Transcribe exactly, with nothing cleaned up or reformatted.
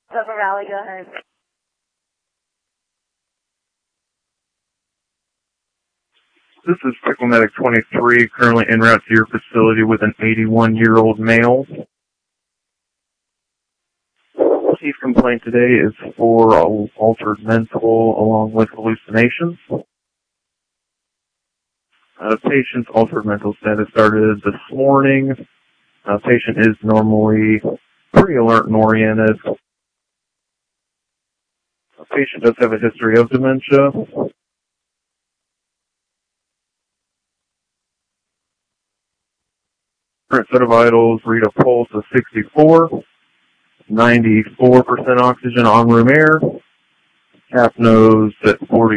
Silver Valley, go ahead. This is Pickle Medic twenty-three, currently en route to your facility with an eighty-one-year-old male. Chief complaint today is for altered mental along with hallucinations. Uh, patient's altered mental status started this morning. Uh, patient is normally pretty alert and oriented. The patient does have a history of dementia. Current set of vitals read a pulse of sixty-four, ninety-four percent oxygen on room air, cap nose at forty.